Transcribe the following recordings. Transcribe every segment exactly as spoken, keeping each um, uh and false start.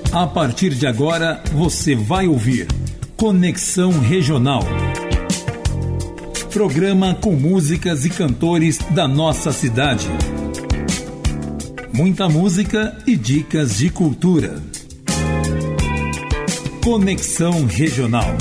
A partir de agora, você vai ouvir Conexão Regional. Programa com músicas e cantores da nossa cidade. Muita música e dicas de cultura. Conexão Regional.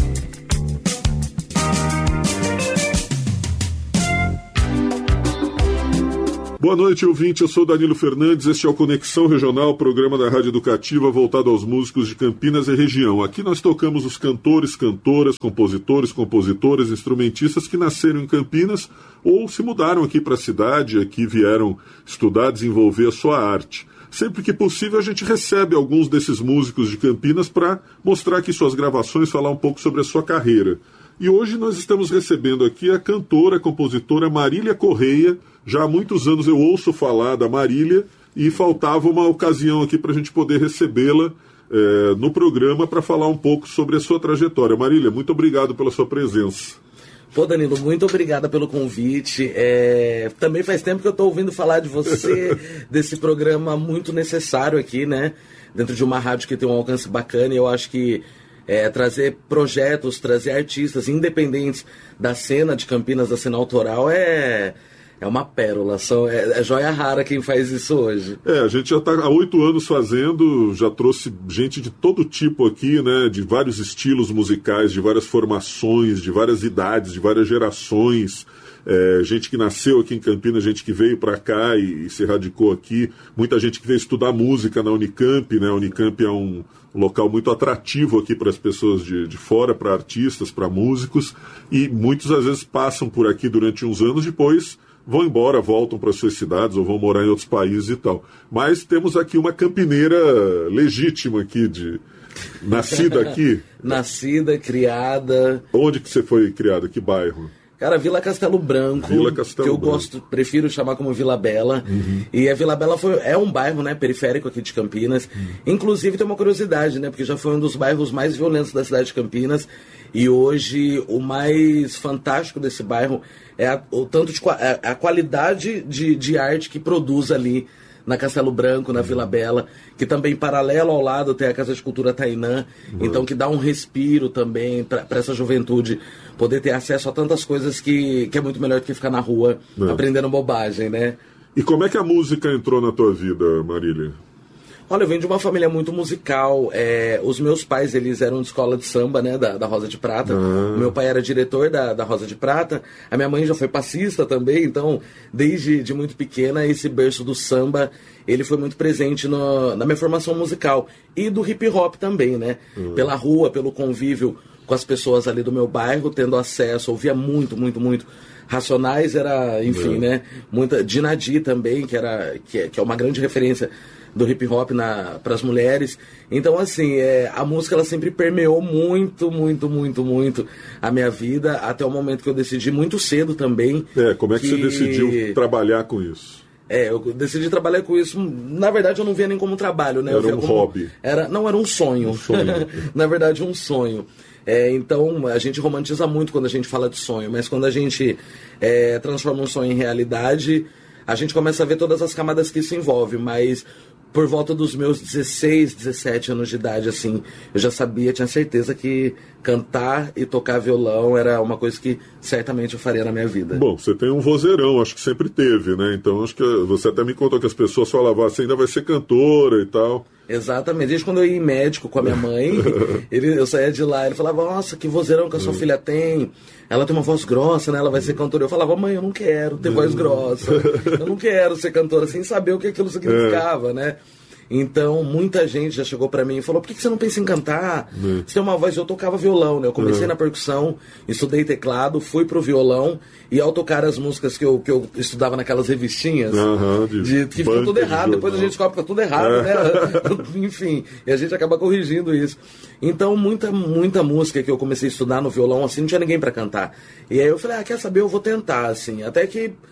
Boa noite, ouvinte. Eu sou Danilo Fernandes. Este é o Conexão Regional, programa da Rádio Educativa voltado aos músicos de Campinas e região. Aqui nós tocamos os cantores, cantoras, compositores, compositoras, instrumentistas que nasceram em Campinas ou se mudaram aqui para a cidade, aqui vieram estudar, desenvolver a sua arte. Sempre que possível a gente recebe alguns desses músicos de Campinas para mostrar aqui suas gravações, falar um pouco sobre a sua carreira. E hoje nós estamos recebendo aqui a cantora, a compositora Marília Correia. Já há muitos anos eu ouço falar da Marília e faltava uma ocasião aqui para a gente poder recebê-la é, no programa para falar um pouco sobre a sua trajetória. Marília, muito obrigado pela sua presença. Pô, Danilo, muito obrigada pelo convite. É, também faz tempo que eu estou ouvindo falar de você, desse programa muito necessário aqui, né? Dentro de uma rádio que tem um alcance bacana, e eu acho que É, trazer projetos, trazer artistas independentes da cena de Campinas, da cena autoral, é, é uma pérola, são, é, é joia rara quem faz isso hoje. É, a gente já está há oito anos fazendo, já trouxe gente de todo tipo aqui, né, de vários estilos musicais, de várias formações, de várias idades, de várias gerações. É, gente que nasceu aqui em Campinas, gente que veio para cá e, e se radicou aqui, muita gente que veio estudar música na Unicamp, né? A Unicamp é um local muito atrativo aqui para as pessoas de, de fora, para artistas, para músicos, e muitos às vezes passam por aqui durante uns anos, depois vão embora, voltam para suas cidades ou vão morar em outros países e tal. Mas temos aqui uma campineira legítima aqui, de nascida aqui. Nascida, criada. Onde que você foi criada? Que bairro? Cara, Vila Castelo Branco, Vila Castelo que eu Branco. gosto, prefiro chamar como Vila Bela. Uhum. E a Vila Bela foi, é um bairro, né, periférico aqui de Campinas. Uhum. Inclusive tem uma curiosidade, né, porque já foi um dos bairros mais violentos da cidade de Campinas. E hoje o mais fantástico desse bairro é a, o tanto de, a, a qualidade de, de arte que produz ali na Castelo Branco, na Vila Bela, que também paralelo ao lado tem a Casa de Cultura Tainã, uhum. Então que dá um respiro também para essa juventude poder ter acesso a tantas coisas que, que é muito melhor do que ficar na rua é. aprendendo bobagem, né? E como é que a música entrou na tua vida, Marília? Olha, eu venho de uma família muito musical. É, os meus pais, eles eram de escola de samba, né, da, da Rosa de Prata. Ah. O meu pai era diretor da, da Rosa de Prata. A minha mãe já foi passista também. Então, desde de muito pequena, esse berço do samba, ele foi muito presente no, na minha formação musical. E do hip hop também, né? Ah. Pela rua, pelo convívio com as pessoas ali do meu bairro, tendo acesso, ouvia muito, muito, muito. Racionais era, enfim, é. né? Muita, Dinadi também, que, era, que, é, que é uma grande referência do hip hop para as mulheres. Então, assim, é, a música ela sempre permeou muito, muito, muito, muito a minha vida, até o momento que eu decidi, muito cedo também. É, como é que, que... você decidiu trabalhar com isso? É, eu decidi trabalhar com isso. Na verdade, eu não via nem como trabalho, né? Era eu via um como... hobby. Era... Não, era um sonho. Um sonho. Na verdade, um sonho. É, então, a gente romantiza muito quando a gente fala de sonho, mas quando a gente é, transforma um sonho em realidade, a gente começa a ver todas as camadas que isso envolve, mas por volta dos meus dezesseis, dezessete anos de idade, assim, eu já sabia, tinha certeza que cantar e tocar violão era uma coisa que certamente eu faria na minha vida. Bom, você tem um vozeirão, acho que sempre teve, né? Então, acho que você até me contou que as pessoas falavam, você ainda vai ser cantora e tal. Exatamente. Desde quando eu ia em médico com a minha mãe, ele, eu saía de lá, ele falava, nossa, que vozeirão que a sua filha tem. Ela tem uma voz grossa, né? Ela vai ser cantora. Eu falava, mãe, eu não quero ter voz grossa. Eu não quero ser cantora, sem saber o que aquilo significava, né? Então, muita gente já chegou pra mim e falou, por que você não pensa em cantar? Uhum. Você tem uma voz, eu tocava violão, né? Eu comecei uhum. na percussão, estudei teclado, fui pro violão, e ao tocar as músicas que eu, que eu estudava naquelas revistinhas, uhum, de, de, que ficou tudo errado, de depois a gente descobre que fica tudo errado, é. né? Enfim, e a gente acaba corrigindo isso. Então, muita, muita música que eu comecei a estudar no violão, assim, não tinha ninguém pra cantar. E aí eu falei, ah, quer saber, eu vou tentar, assim, até que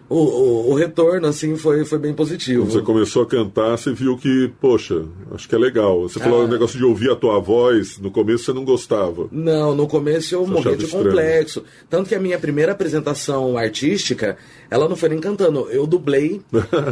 o, o, o retorno, assim, foi, foi bem positivo. Quando você começou a cantar, você viu que, poxa, acho que é legal. Você falou o ah. um negócio de ouvir a tua voz, no começo você não gostava. Não, no começo eu você morria de estranho. complexo. Tanto que a minha primeira apresentação artística, ela não foi nem cantando. Eu dublei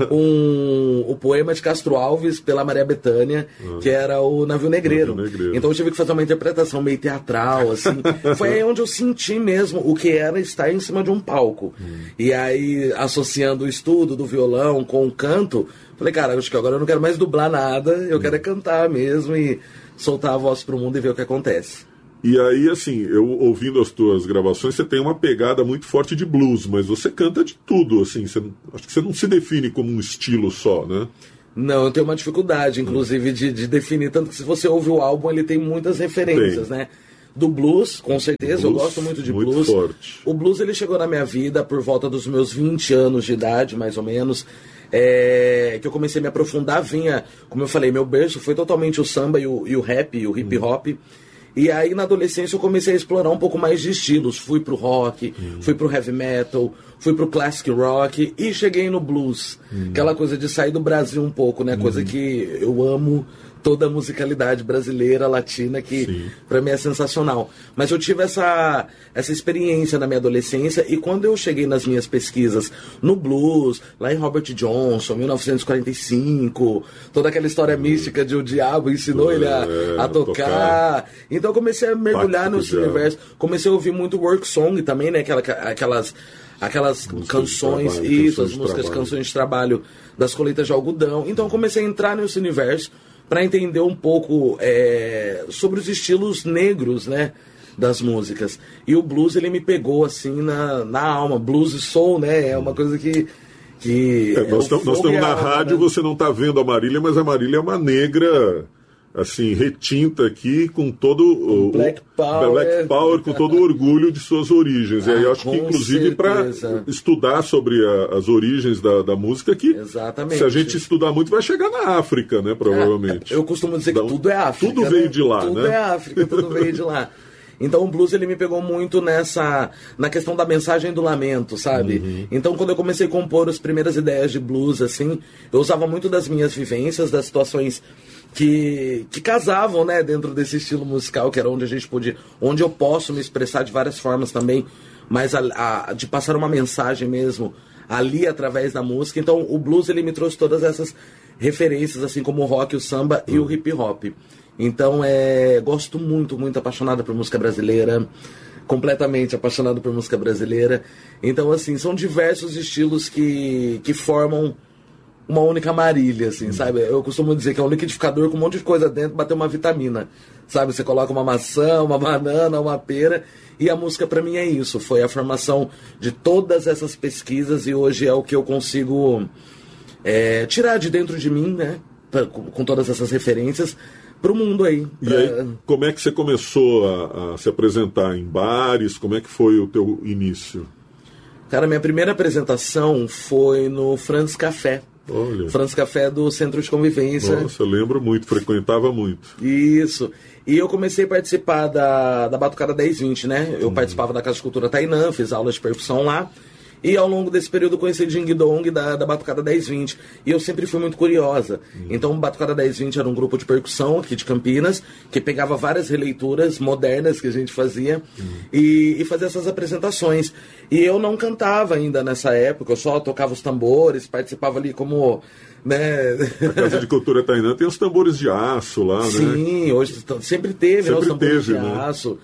um, o poema de Castro Alves pela Maria Bethânia, ah. que era o Navio Negreiro. Navio Negreiro. Então eu tive que fazer uma interpretação meio teatral, assim. Foi aí onde eu senti mesmo o que era estar em cima de um palco. Hum. E aí, associando o estudo do violão com o canto, falei, cara, acho que agora eu não quero mais dublar nada, eu hum. quero é cantar mesmo e soltar a voz pro mundo e ver o que acontece. E aí, assim, eu ouvindo as tuas gravações, você tem uma pegada muito forte de blues, mas você canta de tudo, assim, você, acho que você não se define como um estilo só, né? Não, eu tenho uma dificuldade, inclusive, de, de definir, tanto que se você ouve o álbum, ele tem muitas referências, tem. né? Do blues, com certeza, blues, eu gosto muito de muito blues. Forte. O blues, ele chegou na minha vida por volta dos meus vinte anos de idade, mais ou menos, é, que eu comecei a me aprofundar, vinha, como eu falei, meu berço foi totalmente o samba e o, e o rap, e o hip hop, hum. e aí na adolescência eu comecei a explorar um pouco mais de estilos, fui pro rock, hum. fui pro heavy metal, fui pro classic rock, e cheguei no blues, hum. aquela coisa de sair do Brasil um pouco, né, hum. coisa que eu amo, toda a musicalidade brasileira, latina, que para mim é sensacional. Mas eu tive essa, essa experiência na minha adolescência, e quando eu cheguei nas minhas pesquisas no blues, lá em Robert Johnson, mil novecentos e quarenta e cinco, toda aquela história mística de o diabo ensinou é, ele a, a tocar. tocar. Então eu comecei a mergulhar nesse universo. Comecei a ouvir muito work song também, né? Aquela, aquelas... Aquelas músicas canções, trabalho, isso, as músicas de canções de trabalho das colheitas de algodão. Então eu comecei a entrar nesse universo para entender um pouco é, sobre os estilos negros, né, das músicas. E o blues, ele me pegou assim na, na alma. Blues e soul, né, é uma coisa que... que é, nós estamos na alma, rádio, né? Você não está vendo a Marília, mas a Marília é uma negra... assim, retinta aqui com todo o Black Power, Black Power com todo o orgulho de suas origens. Ah, e aí eu acho que, inclusive, para estudar sobre a, as origens da, da música, que Exatamente. Se a gente estudar muito, vai chegar na África, né, provavelmente. É, eu costumo dizer que tudo é África. Tudo veio né? de lá, tudo né? Tudo é África, tudo veio de lá. Então o blues, ele me pegou muito nessa na questão da mensagem do lamento, sabe? Uhum. Então quando eu comecei a compor as primeiras ideias de blues, assim, eu usava muito das minhas vivências, das situações que, que casavam, né, dentro desse estilo musical, que era onde a gente podia, onde eu posso me expressar de várias formas também, mas a, a, de passar uma mensagem mesmo ali através da música. Então o blues, ele me trouxe todas essas referências, assim como o rock, o samba uhum. e o hip hop. Então, é, gosto muito, muito apaixonado por música brasileira, completamente apaixonado por música brasileira. Então, assim, são diversos estilos que, que formam uma única Marília, assim, sabe? Eu costumo dizer que é um liquidificador com um monte de coisa dentro, bater uma vitamina, sabe? Você coloca uma maçã, uma banana, uma pera, e a música pra mim é isso. Foi a formação de todas essas pesquisas e hoje é o que eu consigo é, tirar de dentro de mim, né? Pra, com, com todas essas referências, pro mundo aí. Pra... E aí, como é que você começou a, a se apresentar em bares? Como é que foi o teu início? Cara, minha primeira apresentação foi no Franz Café. Olha. Franz Café do Centro de Convivência. Nossa, eu lembro muito, frequentava muito. Isso. E eu comecei a participar da, da Batucada dez vinte, né? Eu hum. participava da Casa de Cultura Tainã, fiz aulas de percussão lá. E ao longo desse período eu conheci Ding Dong da, da Batucada dez vinte. E eu sempre fui muito curiosa. Hum. Então, Batucada dez vinte era um grupo de percussão aqui de Campinas, que pegava várias releituras modernas que a gente fazia hum. e, e fazia essas apresentações. E eu não cantava ainda nessa época, eu só tocava os tambores, participava ali como... né? A Casa de Cultura Tainã tem os tambores de aço lá, Sim, né? Sim, hoje sempre teve, sempre né, os tambores teve, de né? aço.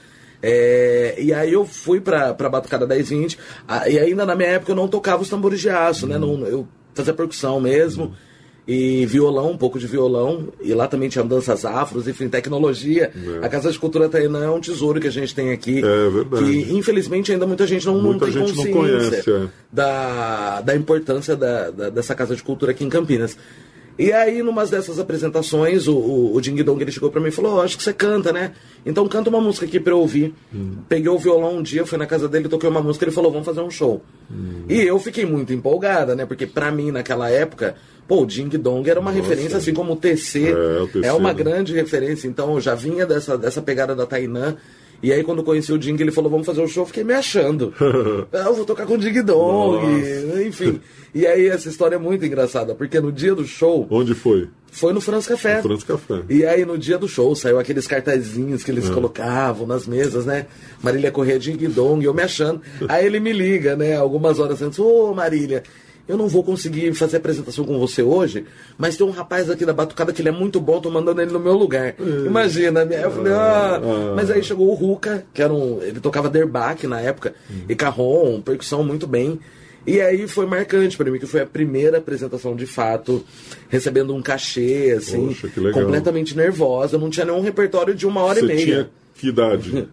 É, e aí eu fui pra, pra Batucada dez vinte, e ainda na minha época eu não tocava os tambores de aço, hum. né? Não, eu fazia percussão mesmo, hum. e violão, um pouco de violão, e lá também tinha danças afros, enfim, tecnologia. É. A Casa de Cultura Tainã é um tesouro que a gente tem aqui, é verdade. Que infelizmente ainda muita gente não, muita não tem gente consciência não conhece, é. da, da importância da, da, dessa Casa de Cultura aqui em Campinas. E aí, numa dessas apresentações, o, o, o Ding Dong, ele chegou pra mim e falou, oh, acho que você canta, né? Então canta uma música aqui pra eu ouvir. Hum. Peguei o violão um dia, fui na casa dele, toquei uma música, ele falou, vamos fazer um show. Hum. E eu fiquei muito empolgada, né? Porque pra mim, naquela época, pô, o Ding Dong era uma Nossa. referência, assim como o T C. É, o T C, é uma né? grande referência. Então, eu já vinha dessa, dessa pegada da Tainã. E aí, quando eu conheci o Ding, ele falou, vamos fazer o show, eu fiquei me achando. Eu vou tocar com o Ding Dong, enfim. E aí, essa história é muito engraçada, porque no dia do show... Onde foi? Foi no Franz Café. No Franz Café. E aí, no dia do show, saiu aqueles cartazinhos que eles é. colocavam nas mesas, né? Marília Corrêa, Ding Dong, eu me achando. Aí ele me liga, né, algumas horas antes, ô oh, Marília, eu não vou conseguir fazer a apresentação com você hoje, mas tem um rapaz aqui da Batucada que ele é muito bom, tô mandando ele no meu lugar. Hum. Imagina, eu falei, ah, ah. Mas aí chegou o Ruka, que era um, ele tocava derbaque na época, hum. e carrom, percussão muito bem. E aí foi marcante pra mim, que foi a primeira apresentação de fato, recebendo um cachê, assim, Poxa, completamente nervosa, não tinha nenhum repertório de uma hora Você e meia. Tinha que idade?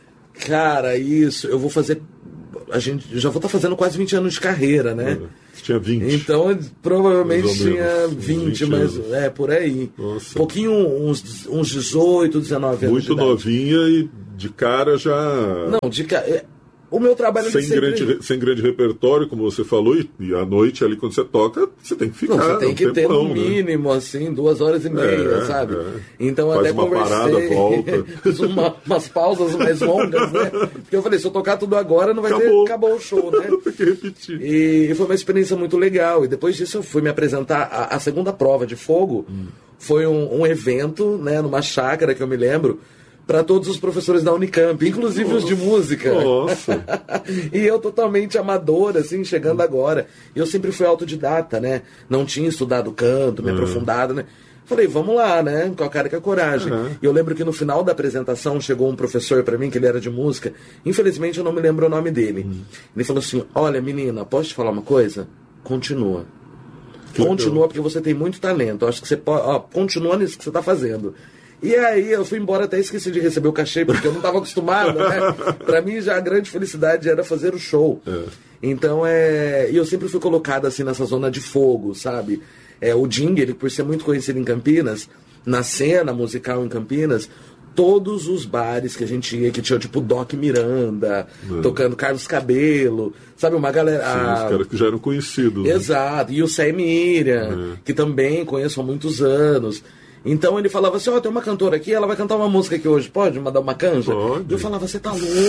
Cara, isso, eu vou fazer... A gente, eu já vou estar fazendo quase vinte anos de carreira, né? Você tinha vinte. Então, provavelmente tinha vinte, mas anos. É, por aí. Nossa. Um pouquinho, uns, uns dezoito, dezenove anos. Muito novinha e de cara já... Não, de cara... O meu trabalho sem, sempre... grande, sem grande repertório, como você falou, e, e à noite ali quando você toca, você tem que ficar. Não, você tem que tempão, ter no mínimo, né? assim, duas horas e meia, é, sabe? É. Então Faz até uma conversei, parada, volta. Fiz uma, umas pausas mais longas, né? Porque eu falei, se eu tocar tudo agora, não vai acabou. ter, acabou o show, né? Tem que repetir. E, e foi uma experiência muito legal. E depois disso eu fui me apresentar, a, a segunda prova de fogo, hum. foi um, um evento, né, numa chácara que eu me lembro, para todos os professores da Unicamp, inclusive nossa, os de música. Nossa. E eu totalmente amador, assim, chegando hum. agora. E eu sempre fui autodidata, né? Não tinha estudado canto, me hum. aprofundado, né? Falei, vamos lá, né? Com a cara e com a coragem. Uhum. E eu lembro que no final da apresentação chegou um professor para mim, que ele era de música. Infelizmente eu não me lembro o nome dele. Hum. Ele falou assim, olha menina, posso te falar uma coisa? Continua. Que Continua legal. Porque você tem muito talento. Eu acho que você pode... Ó, continua nisso que você tá fazendo. E aí eu fui embora, até esqueci de receber o cachê, porque eu não estava acostumado, né? Pra mim já a grande felicidade era fazer o show. É. Então é... E eu sempre fui colocado assim nessa zona de fogo, sabe? É, o Ding, ele por ser muito conhecido em Campinas, na cena musical em Campinas, todos os bares que a gente ia, que tinha tipo Doc Miranda, é. tocando Carlos Cabelo, sabe? Uma galera... Sim, a... os caras que já eram conhecidos. Exato. Né? E o Sam Miriam, é. que também conheço há muitos anos. Então ele falava assim, ó, oh, tem uma cantora aqui, ela vai cantar uma música aqui hoje, pode mandar uma canja? Pode. Eu falava, você tá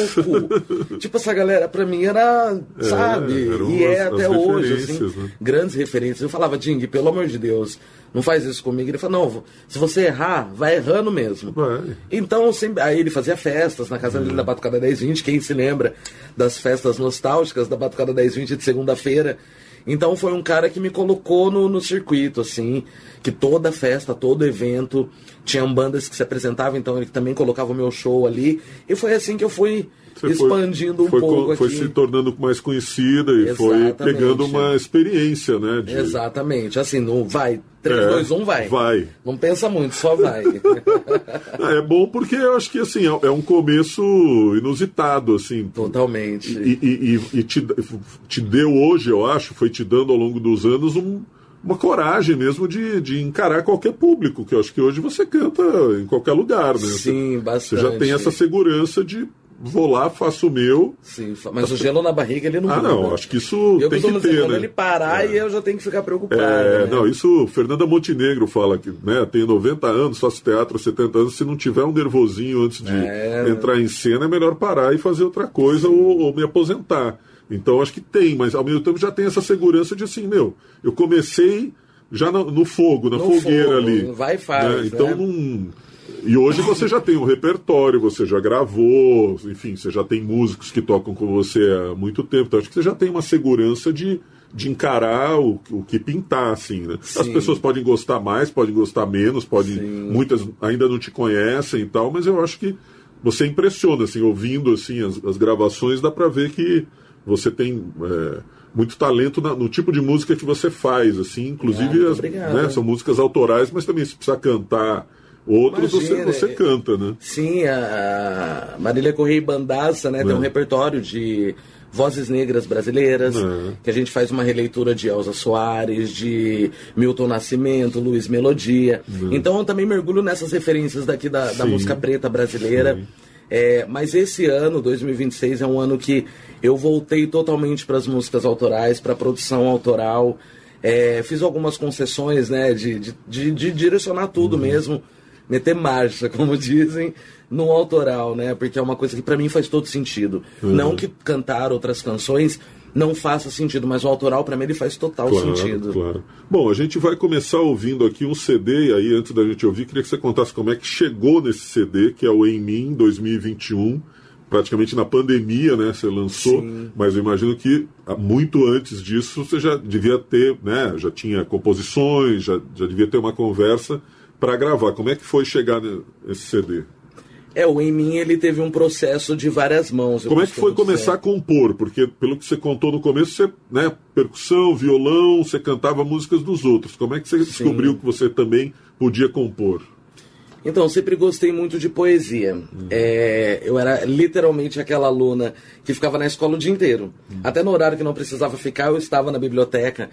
louco? Tipo, essa galera pra mim era, é, sabe, e é até hoje, assim, né? Grandes referências. Eu falava, Ding, pelo amor de Deus, não faz isso comigo. Ele falou, não, se você errar, vai errando mesmo. Vai. Então, sempre, aí ele fazia festas na casa é. dele da Batucada dez vinte, quem se lembra das festas nostálgicas da Batucada dez vinte de segunda-feira. Então foi um cara que me colocou no, no circuito, assim, que toda festa, todo evento, tinham bandas que se apresentavam, então ele também colocava o meu show ali, e foi assim que eu fui Você expandindo foi, um pouco foi, foi aqui. Foi se tornando mais conhecida e Exatamente. Foi pegando uma experiência, né? De... Exatamente, assim, não vai, três, dois, um, vai. Vai. Não pensa muito, só vai. É bom porque eu acho que, assim, é um começo inusitado, assim. Totalmente. E, e, e, e te, te deu hoje, eu acho, foi te dando ao longo dos anos um... uma coragem mesmo de, de encarar qualquer público, que eu acho que hoje você canta em qualquer lugar, né? Sim, você, bastante. Você já tem essa segurança de vou lá, faço o meu. Sim, mas o gelo na barriga ele não Ah, não, muda. Acho que isso eu tem que ter, dizer, quando né? ele parar, é. eu já tenho que ficar preocupado. É, né? Não, isso Fernanda Montenegro fala que, né, tem noventa anos, faço teatro há setenta anos, se não tiver um nervosinho antes de é. entrar em cena, é melhor parar e fazer outra coisa ou, ou me aposentar. Então acho que tem, mas ao mesmo tempo já tem essa segurança de assim, meu, eu comecei já no, no fogo, na no fogueira fogo, ali. Vai e faz. Né? Então né? não... E hoje você já tem um repertório, você já gravou, enfim, você já tem músicos que tocam com você há muito tempo. Então acho que você já tem uma segurança de, de encarar o, o que pintar, assim, né? Sim. As pessoas podem gostar mais, podem gostar menos, podem, muitas ainda não te conhecem e tal, mas eu acho que você impressiona, assim, ouvindo assim, as, as gravações, dá pra ver que você tem... É, muito talento na, no tipo de música que você faz, assim, inclusive ah, as, né, são músicas autorais, mas também se precisar cantar outros, Imagina, você, você canta, né? Sim, a Marília Corrêa e Bandaça, né, é. tem um repertório de vozes negras brasileiras, é. que a gente faz uma releitura de Elza Soares, de Milton Nascimento, Luiz Melodia. É. Então eu também mergulho nessas referências daqui da, da música preta brasileira. Sim. É, mas esse ano, dois mil e vinte e seis, é um ano que eu voltei totalmente para as músicas autorais, para a produção autoral. É, fiz algumas concessões, né, de, de, de, de direcionar tudo uhum. mesmo meter marcha, como dizem, no autoral, né? Porque é uma coisa que pra mim faz todo sentido. Uhum. Não que cantar outras canções não faça sentido, mas o autoral pra mim ele faz total claro, sentido. Claro. Bom, a gente vai começar ouvindo aqui um C D, e aí antes da gente ouvir, queria que você contasse como é que chegou nesse C D, que é o Em Mim dois mil e vinte e um, praticamente na pandemia, né? Você lançou, sim, mas eu imagino que muito antes disso você já devia ter, né? Já tinha composições, já, já devia ter uma conversa para gravar. Como é que foi chegar nesse C D? É, o Em Mim, ele teve um processo de várias mãos. Como é que foi dizer. começar a compor? Porque, pelo que você contou no começo, você, né, percussão, violão, você cantava músicas dos outros. Como é que você Sim. descobriu que você também podia compor? Então, sempre gostei muito de poesia. Uhum. É, eu era literalmente aquela aluna que ficava na escola o dia inteiro. Uhum. Até no horário que não precisava ficar, eu estava na biblioteca.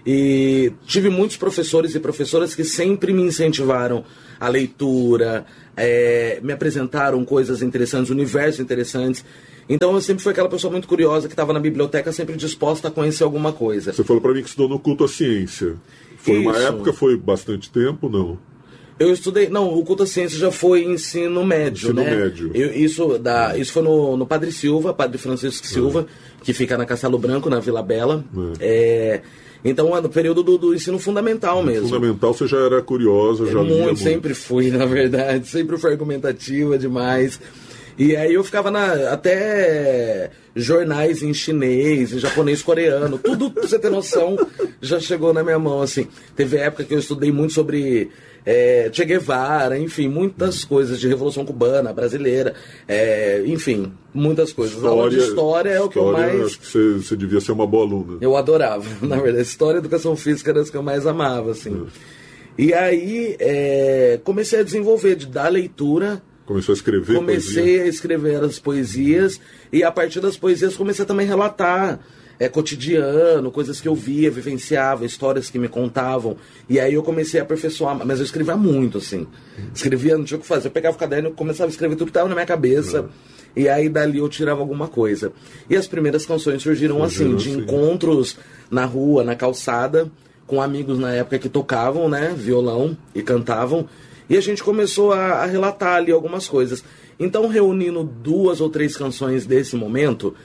E tive muitos professores e professoras que sempre me incentivaram a leitura, é, me apresentaram coisas interessantes, universos interessantes. Então eu sempre fui aquela pessoa muito curiosa que estava na biblioteca, sempre disposta a conhecer alguma coisa. Você falou para mim que estudou no Culto à Ciência. Foi Isso. uma época, foi bastante tempo, não? Eu estudei... Não, o Culto à Ciência já foi ensino médio, ensino né? Ensino médio. Eu, isso, da, isso foi no, no Padre Silva, Padre Francisco Silva, é. que fica na Castelo Branco, na Vila Bela. É... É, então, é no período do, do ensino fundamental mesmo. Fundamental você já era curiosa, já é, lia muito, sempre muito. fui, na verdade. Sempre fui argumentativa demais. E aí eu ficava na, até jornais em chinês, em japonês, coreano. Tudo, pra você ter noção, já chegou na minha mão, assim. Teve época que eu estudei muito sobre... É, Che Guevara, enfim, muitas coisas de Revolução Cubana, brasileira, é, enfim, muitas coisas. História, a aula de história é o que eu mais... Acho que você, você devia ser uma boa aluna. Eu adorava, na verdade. História e educação física eram as que eu mais amava, assim. É. E aí, é, comecei a desenvolver, de dar leitura... Começou a escrever Comecei poesia. a escrever as poesias, e a partir das poesias comecei a também relatar... É, cotidiano, coisas que eu via, vivenciava, histórias que me contavam. E aí eu comecei a aperfeiçoar, mas eu escrevia muito, assim. Escrevia, não tinha o que fazer. Eu pegava o caderno e começava a escrever tudo que estava na minha cabeça. Uhum. E aí dali eu tirava alguma coisa. E as primeiras canções surgiram, surgiram assim, de assim. encontros na rua, na calçada, com amigos na época que tocavam, né, violão e cantavam. E a gente começou a, a relatar ali algumas coisas. Então, reunindo duas ou três canções desse momento...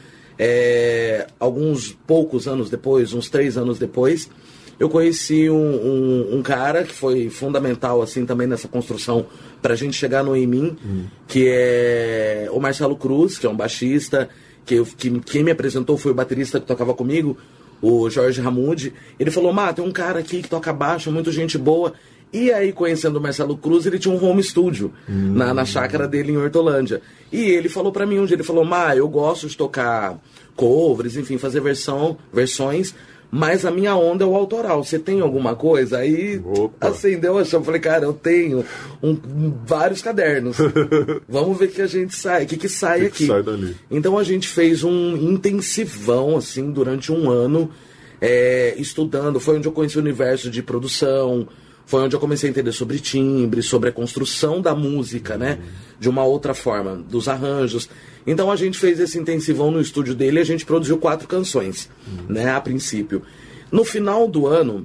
É, alguns poucos anos depois, uns três anos depois, eu conheci um, um, um cara que foi fundamental assim também nessa construção pra gente chegar no Em Mim, hum. que é o Marcelo Cruz, que é um baixista, que, eu, que quem me apresentou foi o baterista que tocava comigo, o Jorge Ramudi. Ele falou, Má, tem um cara aqui que toca baixo, muito gente boa. E aí, conhecendo o Marcelo Cruz, ele tinha um home studio hum. na, na chácara dele em Hortolândia. E ele falou pra mim um dia, ele falou, Má, eu gosto de tocar covers, enfim, fazer versão, versões, mas a minha onda é o autoral. Você tem alguma coisa? Aí Opa. acendeu a chama. Falei, cara, eu tenho um, vários cadernos. Vamos ver que a gente sai, o que, que sai que aqui. Que sai dali. Então a gente fez um intensivão, assim, durante um ano, é, estudando. Foi onde eu conheci o universo de produção. Foi onde eu comecei a entender sobre timbre, sobre a construção da música, né? De uma outra forma, dos arranjos. Então a gente fez esse intensivão no estúdio dele e a gente produziu quatro canções, uhum. né? A princípio. No final do ano,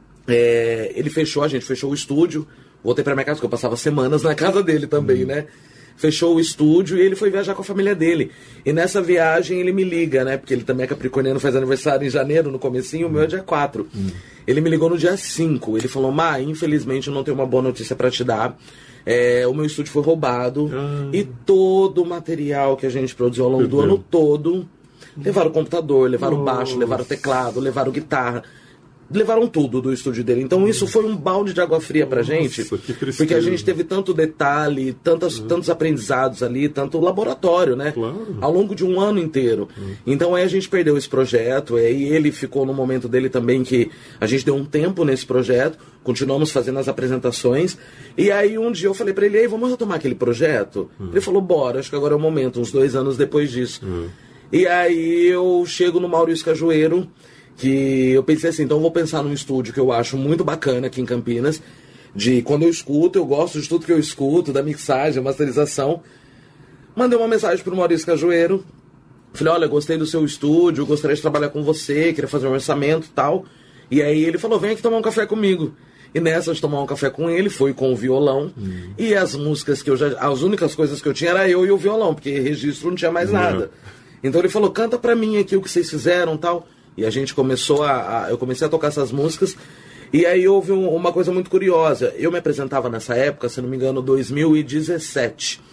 é, ele fechou, a gente fechou o estúdio. Voltei pra minha casa, porque eu passava semanas na casa dele também, uhum. né? Fechou o estúdio e ele foi viajar com a família dele. E nessa viagem ele me liga, né? Porque ele também é capricorniano, faz aniversário em janeiro, no comecinho, o meu é dia quatro. Hum. Ele me ligou no dia cinco. Ele falou, Má, infelizmente eu não tenho uma boa notícia pra te dar. É, o meu estúdio foi roubado. Hum. E todo o material que a gente produziu ao longo do ano todo, levaram o computador, levaram o baixo, levaram o teclado, levaram guitarra. Levaram tudo do estúdio dele. Então isso foi um balde de água fria pra Nossa, gente. Porque a gente teve tanto detalhe, tantas, uhum. tantos aprendizados ali, tanto laboratório, né? Claro. Ao longo de um ano inteiro. Uhum. Então aí a gente perdeu esse projeto. E aí ele ficou no momento dele também que a gente deu um tempo nesse projeto. Continuamos fazendo as apresentações. E aí um dia eu falei pra ele, ei, vamos retomar aquele projeto? Uhum. Ele falou, bora, acho que agora é o momento. Uns dois anos depois disso. Uhum. E aí eu chego no Maurício Cajueiro, que eu pensei assim, então eu vou pensar num estúdio que eu acho muito bacana aqui em Campinas, de quando eu escuto, eu gosto de tudo que eu escuto, da mixagem, masterização. Mandei uma mensagem pro Maurício Cajueiro, falei, olha, gostei do seu estúdio, gostaria de trabalhar com você, queria fazer um orçamento e tal. E aí ele falou, vem aqui tomar um café comigo. E nessa de tomar um café com ele, foi com o violão. Hum. E as músicas que eu já... As únicas coisas que eu tinha era eu e o violão, porque registro não tinha mais nada. É. Então ele falou, canta pra mim aqui o que vocês fizeram e tal. E a gente começou a, a... Eu comecei a tocar essas músicas. E aí houve um, uma coisa muito curiosa. Eu me apresentava nessa época, se não me engano, dois mil e dezessete.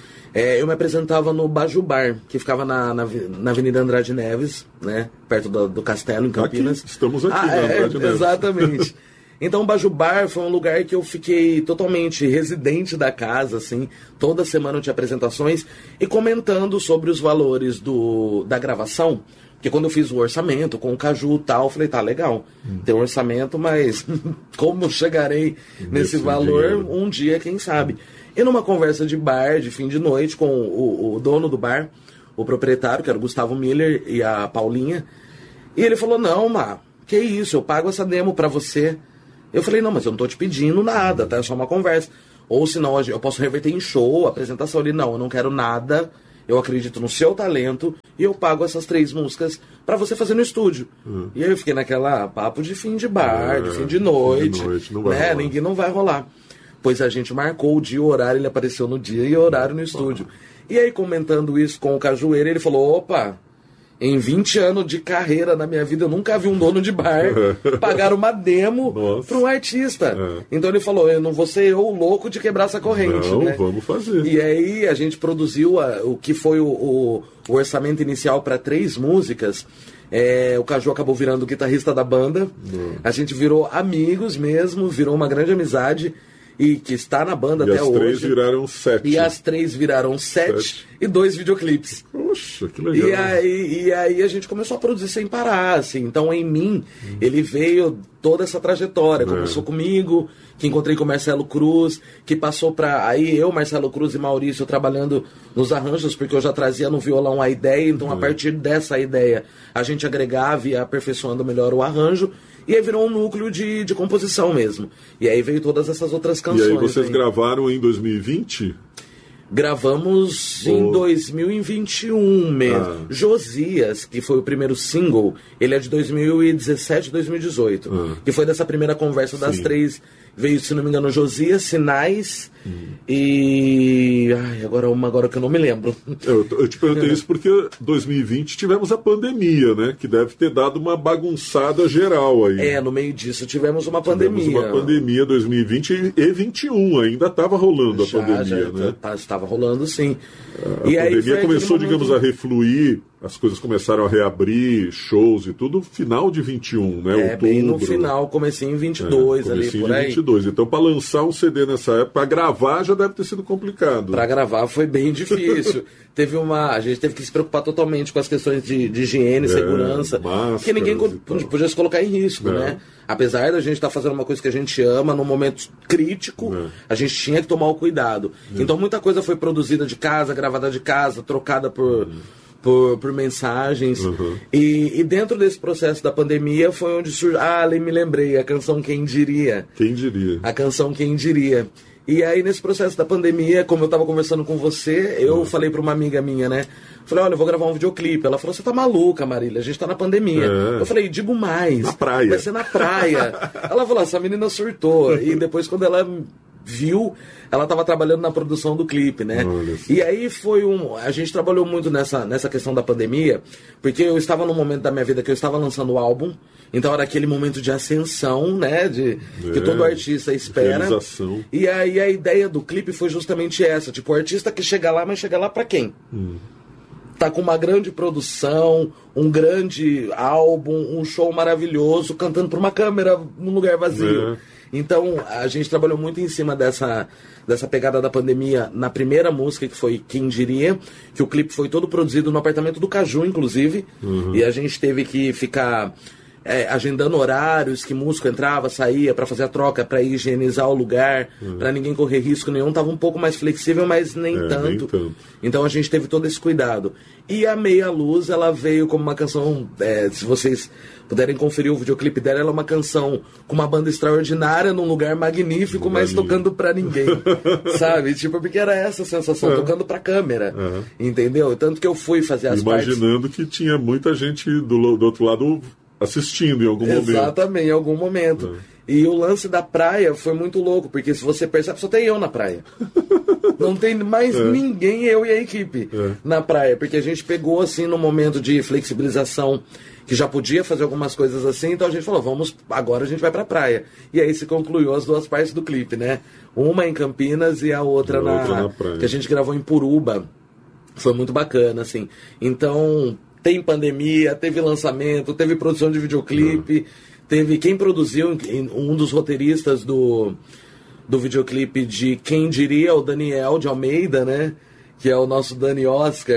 É, eu me apresentava no Baju Bar, que ficava na, na, na Avenida Andrade Neves, né? Perto do, do Castelo, em Campinas. Aqui, estamos aqui, ah, na é, Andrade Neves. Exatamente. Então o Baju Bar foi um lugar que eu fiquei totalmente residente da casa, assim. Toda semana eu tinha apresentações e comentando sobre os valores do, da gravação. Porque quando eu fiz o orçamento com o Caju e tal, eu falei, tá, legal, hum. tem um orçamento, mas como chegarei nesse, nesse valor dinheiro. Um dia, quem sabe? E numa conversa de bar, de fim de noite, com o, o dono do bar, o proprietário, que era o Gustavo Miller, e a Paulinha, e ele falou, não, Má, que isso, eu pago essa demo pra você. Eu falei, não, mas eu não tô te pedindo nada, tá? É só uma conversa. Ou senão eu posso reverter em show, apresentação ali, não, eu não quero nada. Eu acredito no seu talento e eu pago essas três músicas pra você fazer no estúdio. Uhum. E aí eu fiquei naquela papo de fim de bar, é, de fim de noite, de noite não vai né? Ninguém não vai rolar. Pois a gente marcou o dia e o horário, ele apareceu no dia e o horário no estúdio. E aí comentando isso com o Cajueiro, ele falou, opa, em vinte anos de carreira na minha vida, eu nunca vi um dono de bar pagar uma demo para um artista. É. Então ele falou, eu não vou ser eu o louco de quebrar essa corrente. Não, né? Vamos fazer. E aí a gente produziu a, o que foi o, o, o orçamento inicial para três músicas. É, o Caju acabou virando o guitarrista da banda. Não. A gente virou amigos mesmo, virou uma grande amizade. E que está na banda e até hoje. E as três viraram sete. E as três viraram sete, sete. E dois videoclipes. Poxa, que legal. E aí, e aí a gente começou a produzir sem parar, assim. Então, em mim, hum. ele veio toda essa trajetória. É. Começou comigo, que encontrei com o Marcelo Cruz, que passou para... Aí eu, Marcelo Cruz e Maurício trabalhando nos arranjos, porque eu já trazia no violão a ideia. Então, é. a partir dessa ideia, a gente agregava e ia aperfeiçoando melhor o arranjo. E aí virou um núcleo de, de composição mesmo. E aí veio todas essas outras canções. E aí vocês aí. gravaram em dois mil e vinte? Gravamos oh. em dois mil e vinte e um mesmo. Ah. Josias, que foi o primeiro single, ele é de dois mil e dezessete, dois mil e dezoito. Ah. Que foi dessa primeira conversa das Sim. três. Veio, se não me engano, Josias, Sinais hum. e... Ai, agora uma agora que eu não me lembro. Eu, eu te perguntei isso porque dois mil e vinte tivemos a pandemia, né? Que deve ter dado uma bagunçada geral aí. É, no meio disso tivemos uma pandemia. Tivemos uma pandemia dois mil e vinte e vinte e um, ainda estava rolando já, a pandemia, já, né? Tá, estava rolando, sim. A e pandemia aí começou, momento... digamos, a refluir, as coisas começaram a reabrir, shows e tudo, final de vinte e um, né? É, Outubro. bem no final, comecinho em vinte e dois, é, ali, por aí. vinte e dois. Então, para lançar um C D nessa época, para gravar já deve ter sido complicado. Para gravar foi bem difícil. Teve uma... A gente teve que se preocupar totalmente com as questões de, de higiene, é, segurança, porque ninguém podia se colocar em risco, é. né? Apesar da gente estar tá fazendo uma coisa que a gente ama, num momento crítico, é. a gente tinha que tomar o cuidado. É. Então, muita coisa foi produzida de casa, gravada de casa, trocada por... Uhum. Por, por mensagens. Uhum. E, e dentro desse processo da pandemia foi onde surgiu. Ah, me lembrei, a canção Quem Diria. Quem Diria. A canção Quem Diria. E aí, nesse processo da pandemia, como eu tava conversando com você, eu uhum. falei pra uma amiga minha, né? Falei, olha, eu vou gravar um videoclipe. Ela falou, você tá maluca, Marília, a gente tá na pandemia. É. Eu falei, digo mais. Na praia. Vai ser na praia. Ela falou, essa menina surtou. E depois, quando ela viu, ela estava trabalhando na produção do clipe, né? E aí foi um... A gente trabalhou muito nessa, nessa questão da pandemia, porque eu estava num momento da minha vida que eu estava lançando o álbum, então era aquele momento de ascensão, né? De, é, que todo artista espera. Realização. E aí a ideia do clipe foi justamente essa, tipo, o artista que chega lá, mas chega lá pra quem? Hum. Tá com uma grande produção, um grande álbum, um show maravilhoso, cantando pra uma câmera num lugar vazio. É. Então, a gente trabalhou muito em cima dessa, dessa pegada da pandemia na primeira música, que foi Quem Diria, que o clipe foi todo produzido no apartamento do Caju, inclusive, uhum. e a gente teve que ficar é, agendando horários, que músico entrava, saía para fazer a troca, para higienizar o lugar, uhum. para ninguém correr risco nenhum. Tava um pouco mais flexível, mas nem, é, tanto. nem tanto. Então a gente teve todo esse cuidado. E a Meia Luz, ela veio como uma canção, é, se vocês puderem conferir o videoclipe dela, ela é uma canção com uma banda extraordinária, num lugar magnífico, mas tocando pra ninguém, sabe? Tipo, porque era essa a sensação, é. tocando pra câmera, uhum. entendeu? Tanto que eu fui fazer as Imaginando partes... Imaginando que tinha muita gente do, do outro lado assistindo em algum Exatamente, momento. Exatamente, em algum momento. Uhum. E o lance da praia foi muito louco, porque se você percebe, só tem eu na praia. Não tem mais é. ninguém, eu e a equipe, é. na praia. Porque a gente pegou, assim, no momento de flexibilização, que já podia fazer algumas coisas assim, então a gente falou, vamos, agora a gente vai pra praia. E aí se concluiu as duas partes do clipe, né? Uma em Campinas e a outra, na, outra na praia. Que a gente gravou em Puruba. Foi muito bacana, assim. Então, tem pandemia, teve lançamento, teve produção de videoclipe, uhum. teve quem produziu, um dos roteiristas do, do videoclipe de Quem Diria, o Daniel de Almeida, né? Que é o nosso Dani Oscar.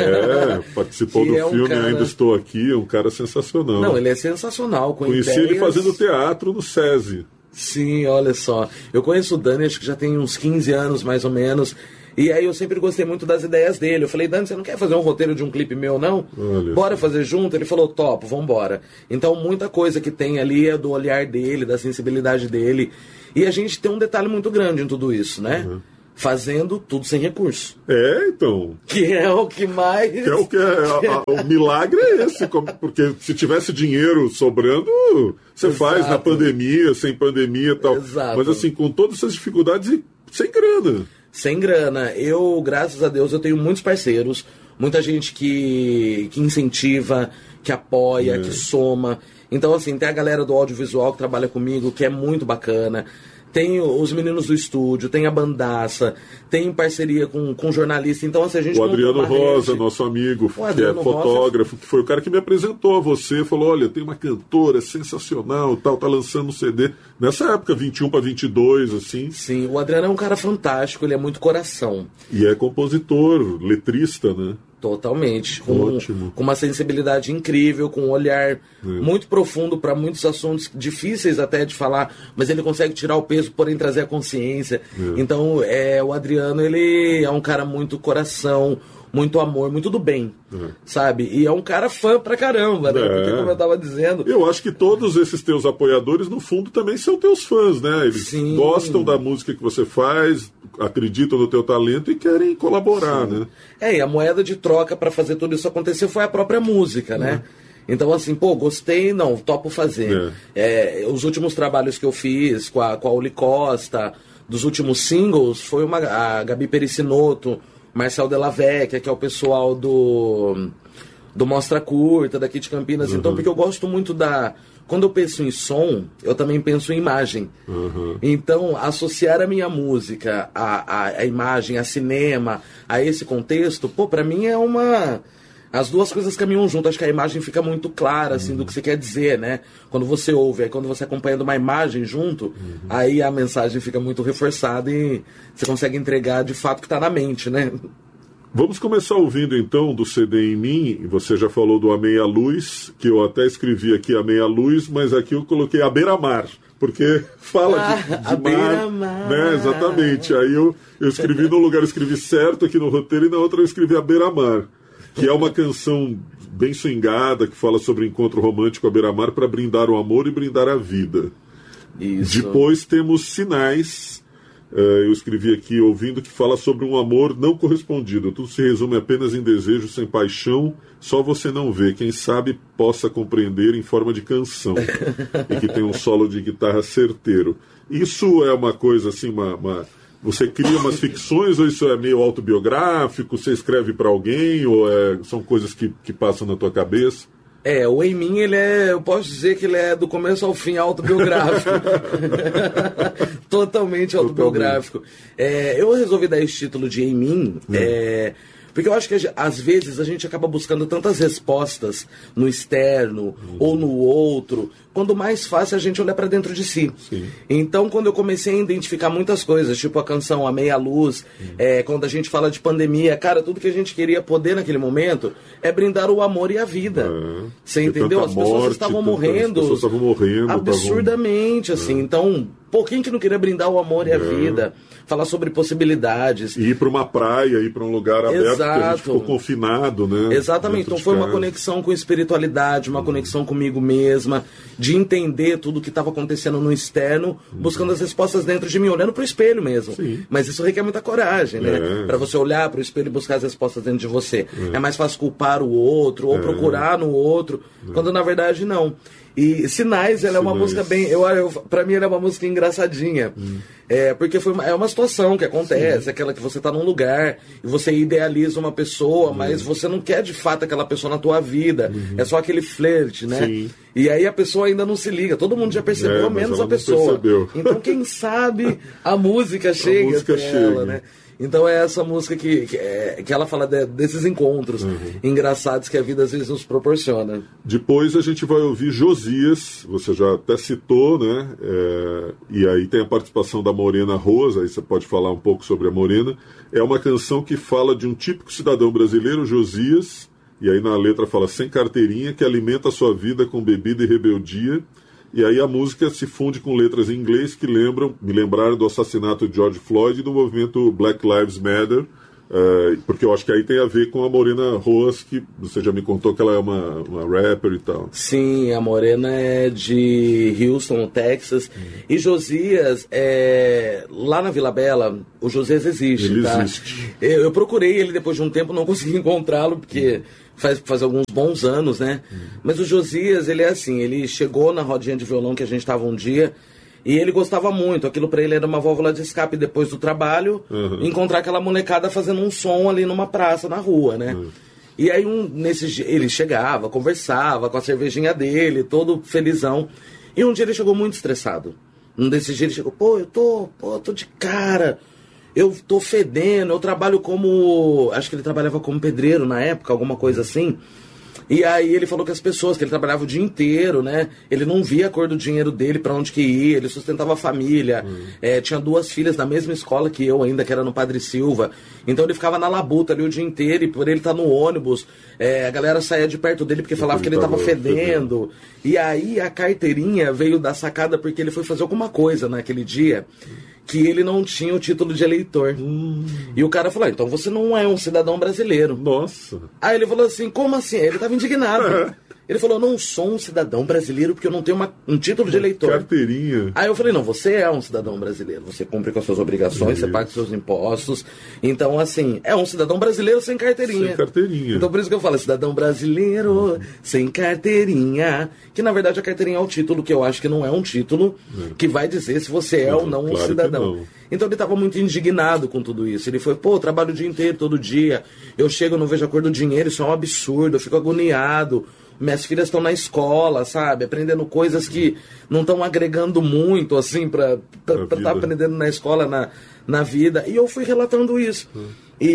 É, participou do é um filme cara... Ainda Estou Aqui, é um cara sensacional. Não, ele é sensacional. Com Conheci ideias... ele fazendo teatro no SESI. Sim, olha só. Eu conheço o Dani, acho que já tem uns quinze anos, mais ou menos. E aí eu sempre gostei muito das ideias dele. Eu falei, Dani, você não quer fazer um roteiro de um clipe meu, não? Olha Bora isso. fazer junto? Ele falou, topo, vambora. Então muita coisa que tem ali é do olhar dele, da sensibilidade dele. E a gente tem um detalhe muito grande em tudo isso, né? Uhum. Fazendo tudo sem recurso. É, então. Que é o que mais... Que é o que é... A, a, o milagre é esse, porque se tivesse dinheiro sobrando, você Exato. faz na pandemia, sem pandemia e tal. Exato. Mas assim, com todas essas dificuldades e sem grana. Sem grana. Eu, graças a Deus, eu tenho muitos parceiros, muita gente que, que incentiva, que apoia, é. que soma. Então, assim, tem a galera do audiovisual que trabalha comigo, que é muito bacana. Tem os meninos do estúdio, tem a bandaça, tem parceria com, com jornalista. Então, assim, a gente O Adriano Rosa, rede. nosso amigo, o que é fotógrafo, Rosa... que foi o cara que me apresentou a você, falou, olha, tem uma cantora sensacional, tal, tá lançando um C D. Nessa época, vinte e um para vinte e dois, assim. Sim, o Adriano é um cara fantástico, ele é muito coração. E é compositor, letrista, né? Totalmente, com, com uma sensibilidade incrível, com um olhar é. muito profundo para muitos assuntos difíceis até de falar, mas ele consegue tirar o peso, porém trazer a consciência. É. Então, é, o Adriano, ele é um cara muito coração, muito amor, muito do bem, é. sabe? E é um cara fã pra caramba, né? É. Porque, como eu tava dizendo... Eu acho que todos esses teus apoiadores, no fundo, também são teus fãs, né? Eles Sim. gostam da música que você faz, acreditam no teu talento e querem colaborar, Sim. né? É, e a moeda de troca para fazer tudo isso acontecer foi a própria música, né? É. Então, assim, pô, gostei, não, topo fazer. É. É, os últimos trabalhos que eu fiz com a, com a Uli Costa, dos últimos singles, foi uma, a Gabi Pericinoto, Marcel Della Vecchia, que é o pessoal do, do Mostra Curta, daqui de Campinas. Uhum. Então, porque eu gosto muito da... Quando eu penso em som, eu também penso em imagem. Uhum. Então, associar a minha música, a, a, a imagem, a cinema, a esse contexto, pô, pra mim é uma... As duas coisas caminham junto. Acho que a imagem fica muito clara, assim, uhum. do que você quer dizer, né? Quando você ouve, aí quando você acompanha uma imagem junto, uhum. aí a mensagem fica muito reforçada e você consegue entregar de fato o que tá na mente, né? Vamos começar ouvindo então do C D Em Mim. Você já falou do A Meia Luz, que eu até escrevi aqui A Meia Luz, mas aqui eu coloquei A Beira Mar, porque fala ah, de, de a mar, mar, né? Exatamente. Aí eu, eu escrevi no lugar, eu escrevi certo aqui no roteiro e na outra eu escrevi A Beira Mar, que é uma canção bem swingada, que fala sobre encontro romântico à beira-mar para brindar o amor e brindar a vida. Isso. Depois temos Sinais. Uh, eu escrevi aqui, ouvindo, que fala sobre um amor não correspondido. Tudo se resume apenas em desejo sem paixão, só você não vê. Quem sabe possa compreender em forma de canção. E que tem um solo de guitarra certeiro. Isso é uma coisa assim, uma, uma... Você cria umas ficções ou isso é meio autobiográfico? Você escreve para alguém ou é... são coisas que, que passam na tua cabeça? É, o Em Mim, ele é, eu posso dizer que ele é do começo ao fim autobiográfico. Totalmente autobiográfico. É, eu resolvi dar esse título de Em Mim, hum. é, porque eu acho que às vezes a gente acaba buscando tantas respostas no externo hum. ou no outro, quando mais fácil a gente olhar para dentro de si. Sim. Então, quando eu comecei a identificar muitas coisas, tipo a canção A Meia Luz, hum. é, quando a gente fala de pandemia, cara, tudo que a gente queria poder naquele momento é brindar o amor e a vida. É. Você entendeu? As pessoas morte, estavam morrendo, as pessoas estavam morrendo absurdamente, tavam... assim. É. Então, pô, quem que não queria brindar o amor e a é. vida? Falar sobre possibilidades. E ir para uma praia, ir para um lugar aberto, Exato. porque a gente ficou confinado, né? Exatamente. Então foi uma conexão com espiritualidade, uma uhum. conexão comigo mesma, de entender tudo o que estava acontecendo no externo, uhum. buscando as respostas dentro de mim, olhando para o espelho mesmo. Sim. Mas isso requer muita coragem, né? É. Para você olhar para o espelho e buscar as respostas dentro de você. É, é mais fácil culpar o outro, ou é. procurar no outro, é. quando na verdade não. E Sinais, ela é uma Sinais. música bem... Eu, eu, pra mim, ela é uma música engraçadinha. Hum. É, porque foi uma, é uma situação que acontece, Sim. aquela que você tá num lugar e você idealiza uma pessoa, uhum. mas você não quer de fato aquela pessoa na tua vida. Uhum. É só aquele flerte, né? Sim. E aí a pessoa ainda não se liga. Todo mundo já percebeu, é, menos a pessoa. Percebeu. Então, quem sabe a música chega a música até chega. ela, né? Então é essa música que, que, é, que ela fala de, desses encontros uhum. engraçados que a vida às vezes nos proporciona. Depois a gente vai ouvir Josias, você já até citou, né? É, e aí tem a participação da Morena Rosa, aí você pode falar um pouco sobre a Morena. É uma canção que fala de um típico cidadão brasileiro, Josias, e aí na letra fala sem carteirinha, que alimenta a sua vida com bebida e rebeldia. E aí a música se funde com letras em inglês que lembram, me lembraram do assassinato de George Floyd e do movimento Black Lives Matter, uh, porque eu acho que aí tem a ver com a Morena Roas, que você já me contou que ela é uma, uma rapper e tal. Sim, a Morena é de Houston, Texas, hum. e Josias, é... lá na Vila Bela, o Josias existe. Ele tá? existe. Eu, eu procurei ele depois de um tempo, não consegui encontrá-lo, porque... Hum. Faz, faz alguns bons anos, né? Hum. Mas o Josias, ele é assim, ele chegou na rodinha de violão que a gente estava um dia e ele gostava muito, aquilo para ele era uma válvula de escape depois do trabalho, uhum. encontrar aquela molecada fazendo um som ali numa praça, na rua, né? Uhum. E aí um, nesse, ele chegava, conversava com a cervejinha dele, todo felizão, e um dia ele chegou muito estressado. Um desses dias ele chegou, pô, eu tô, pô, eu tô de cara... Eu tô fedendo, eu trabalho como... Acho que ele trabalhava como pedreiro na época, alguma coisa assim. E aí ele falou que as pessoas, que ele trabalhava o dia inteiro, né? Ele não via a cor do dinheiro dele, pra onde que ia, ele sustentava a família. Uhum. É, tinha duas filhas da mesma escola que eu ainda, que era no Padre Silva. Então ele ficava na labuta ali o dia inteiro, e por ele estar no ônibus, é, a galera saía de perto dele porque falava que ele tava fedendo. fedendo. E aí a carteirinha veio da sacada porque ele foi fazer alguma coisa naquele dia... que ele não tinha o título de eleitor. Hum. E o cara falou, então você não é um cidadão brasileiro. Nossa. Aí ele falou assim, como assim? Ele estava indignado. Ele falou, não sou um cidadão brasileiro porque eu não tenho uma, um título de eleitor. Carteirinha. Aí eu falei, não, você é um cidadão brasileiro. Você cumpre com as suas obrigações, isso. Você paga os seus impostos. Então, assim, é um cidadão brasileiro sem carteirinha. Sem carteirinha. Então por isso que eu falo, cidadão brasileiro uhum. sem carteirinha. Que na verdade a carteirinha é o título, que eu acho que não é um título é. que vai dizer se você é não, ou não claro um cidadão. Não. Então ele estava muito indignado com tudo isso. Ele foi, pô, eu trabalho o dia inteiro, todo dia. Eu chego, não vejo a cor do dinheiro, isso é um absurdo. Eu fico agoniado. Minhas filhas estão na escola, sabe? Aprendendo coisas que não estão agregando muito, assim, para estar tá aprendendo na escola, na, na vida. E eu fui relatando isso. Hum.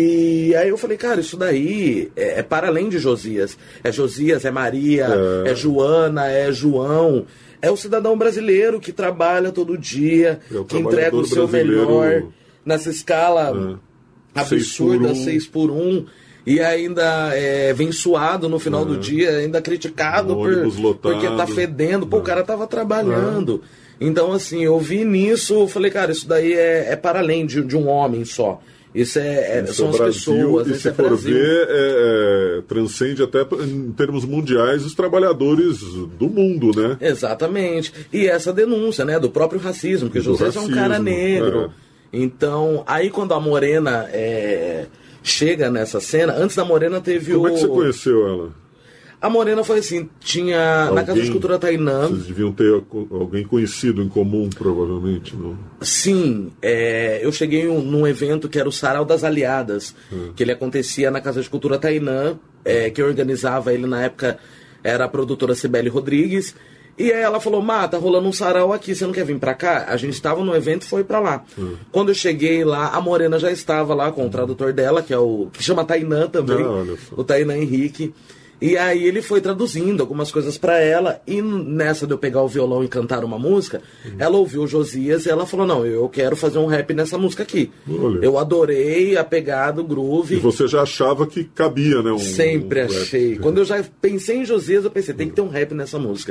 E aí eu falei, cara, isso daí é, é para além de Josias. É Josias, é Maria, é, é Joana, é João. É o cidadão brasileiro que trabalha todo dia, é que entrega o seu melhor nessa escala é. absurda, seis por um. E ainda é, vem suado no final é. do dia, ainda criticado por, porque tá fedendo. Pô, é. o cara tava trabalhando. É. Então, assim, eu vi nisso, eu falei, cara, isso daí é, é para além de, de um homem só. Isso é, é isso são é as Brasil, pessoas. E se é for Brasil. ver, é, é, transcende até em termos mundiais os trabalhadores do mundo, né? Exatamente. E essa denúncia, né, do próprio racismo, porque José é um cara negro. É. Então, aí quando a Morena é, chega nessa cena, antes da Morena teve Como o... Como é que você conheceu ela? A Morena foi assim, tinha alguém, na Casa de Cultura Tainã... Vocês deviam ter alguém conhecido em comum, provavelmente, não? Sim, é, eu cheguei um, num evento que era o Sarau das Aliadas, hum. que ele acontecia na Casa de Cultura Tainã, é, que organizava ele na época, era a produtora Cibele Rodrigues, e aí ela falou, Má, tá rolando um sarau aqui, você não quer vir pra cá? A gente estava no evento e foi pra lá. Hum. Quando eu cheguei lá, a Morena já estava lá com o tradutor dela, que é o que chama Tainã também, ah, o Tainã Henrique. E aí ele foi traduzindo algumas coisas pra ela, e nessa de eu pegar o violão e cantar uma música, uhum. ela ouviu o Josias e ela falou, não, eu quero fazer um rap nessa música aqui. Olha. Eu adorei a pegada, o groove. E você já achava que cabia, né? Um, Sempre um achei. Rap. Quando eu já pensei em Josias, eu pensei, tem que ter um rap nessa música.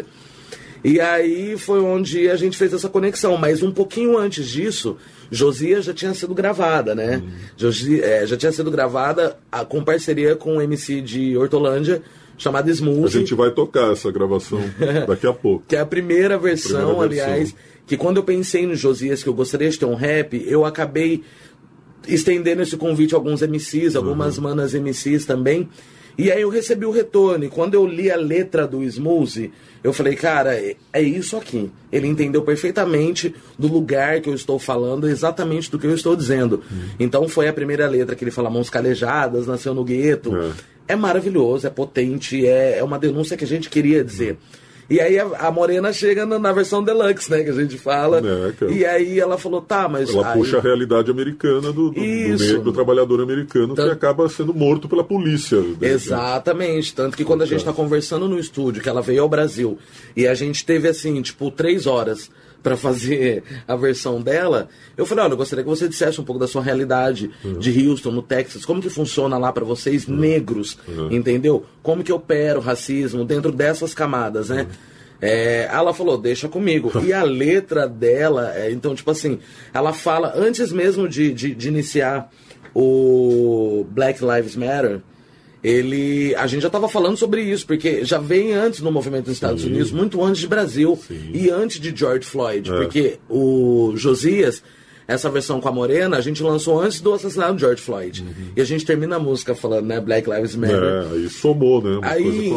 E aí foi onde a gente fez essa conexão, mas um pouquinho antes disso, Josias já tinha sido gravada, né? Uhum. Josi, é, já tinha sido gravada a, com parceria com um M C de Hortolândia, chamado Smooth. A gente vai tocar essa gravação daqui a pouco. Que é a primeira versão, primeira aliás, versão. Que quando eu pensei no Josias, que eu gostaria de ter um rap, eu acabei estendendo esse convite a alguns M Cs, algumas uhum. manas M Cs também. E aí eu recebi o retorno, e quando eu li a letra do Smoothie, eu falei, cara, é isso aqui. Ele entendeu perfeitamente do lugar que eu estou falando, exatamente do que eu estou dizendo. Hum. Então foi a primeira letra que ele fala, mãos calejadas, nasceu no gueto. É, é maravilhoso, é potente, é, é uma denúncia que a gente queria dizer. Hum. E aí a, a Morena chega na, na versão deluxe, né, que a gente fala. É, e aí ela falou, tá, mas... Ela aí... puxa a realidade americana do, do, do, negro, do trabalhador americano, Tanto... que acaba sendo morto pela polícia. Exatamente. Tanto que quando a gente tá conversando no estúdio, que ela veio ao Brasil, e a gente teve, assim, tipo, três horas para fazer a versão dela, eu falei, olha, eu gostaria que você dissesse um pouco da sua realidade uhum. de Houston, no Texas, como que funciona lá para vocês, uhum. negros, uhum. entendeu? Como que opera o racismo dentro dessas camadas, né? Uhum. É, ela falou, deixa comigo. E a letra dela, é, então, tipo assim, ela fala, antes mesmo de, de, de iniciar o Black Lives Matter, ele, a gente já estava falando sobre isso, porque já vem antes no movimento dos Estados Sim. Unidos, muito antes de Brasil Sim. e antes de George Floyd, é. porque o Josias, essa versão com a Morena, a gente lançou antes do assassinato de George Floyd. Uhum. E a gente termina a música falando, né, Black Lives Matter. É, aí somou, né? Aí